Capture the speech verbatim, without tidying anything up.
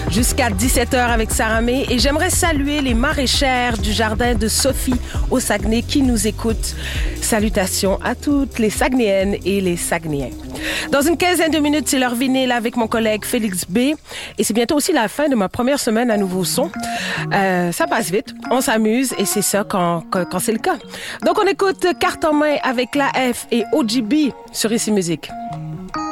jusqu'à dix-sept heures avec Sarah May. Et j'aimerais saluer les maraîchères du jardin de Sophie au Saguenay qui nous écoutent. Salutations à toutes les Saguenayennes et les Saguenayens. Dans une quinzaine de minutes, c'est l'heure vinyle avec mon collègue Félix B. Et c'est bientôt aussi la fin de ma première semaine à Nouveau Son. Euh, ça passe vite, on s'amuse et c'est ça quand, quand, quand c'est le cas. Donc on écoute Carte en main avec la F et O G B sur Ici Musique.